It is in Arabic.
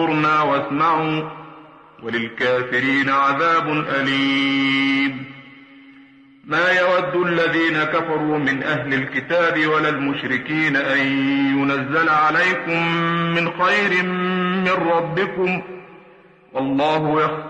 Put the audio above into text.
انظرنا واسمعوا وللكافرين عذاب أليم. ما يود الذين كفروا من أهل الكتاب ولا المشركين أن ينزل عليكم من خير من ربكم والله يختص